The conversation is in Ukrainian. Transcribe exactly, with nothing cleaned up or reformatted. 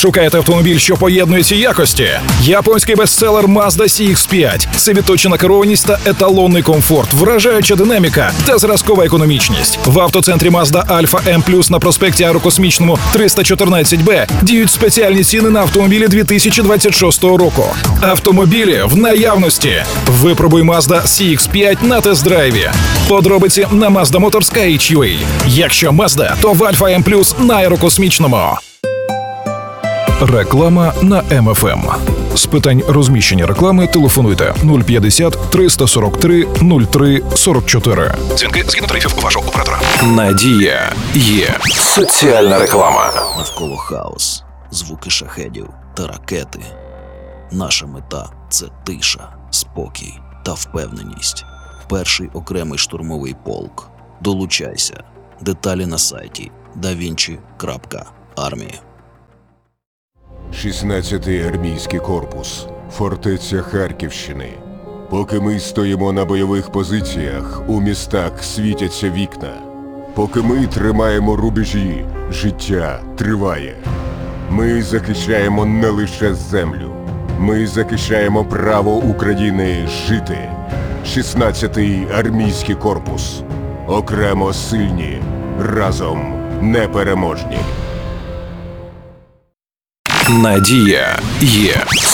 Шукаєте автомобіль, що поєднує ці якості? Японський бестселер Mazda сі ікс п'ять. Це відточена керованість та еталонний комфорт, вражаюча динаміка та зразкова економічність. В автоцентрі Mazda Alfa М плюс на проспекті Аерокосмічному триста чотирнадцять Б діють спеціальні ціни на автомобілі дві тисячі двадцять шостого року. Автомобілі в наявності. Випробуй Mazda сі ікс п'ять на тест-драйві. Подробиці на Mazda Motors точка ейч ю ей. Якщо Mazda, то в Alfa М плюс на Аерокосмічному. Реклама на Ем Еф Ем. З питань розміщення реклами телефонуйте нуль п'ятдесят триста сорок три нуль три сорок чотири. Дзвінки згідно тарифів вашого оператора. Надія є. Соціальна реклама. Навколо хаос, звуки шахедів та ракети. Наша мета – це тиша, спокій та впевненість. Перший окремий штурмовий полк. Долучайся. Деталі на сайті да вінчі крапка армія. шістнадцятий армійський корпус. Фортеця Харківщини. Поки ми стоїмо на бойових позиціях, у містах світяться вікна. Поки ми тримаємо рубежі, життя триває. Ми захищаємо не лише землю. Ми захищаємо право України жити. шістнадцятий армійський корпус. Окремо сильні, разом непереможні. Надія є.